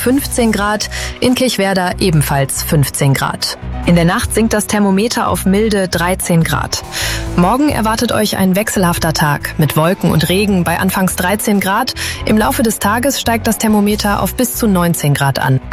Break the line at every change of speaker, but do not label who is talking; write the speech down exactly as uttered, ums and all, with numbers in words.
fünfzehn Grad, in Kirchwerder ebenfalls fünfzehn Grad. In der Nacht sinkt das Thermometer auf milde dreizehn Grad. Morgen erwartet euch ein wechselhafter Tag mit Wolken und Regen bei anfangs dreizehn Grad. Im Laufe des Tages steigt das Thermometer auf bis zu neunzehn Grad an.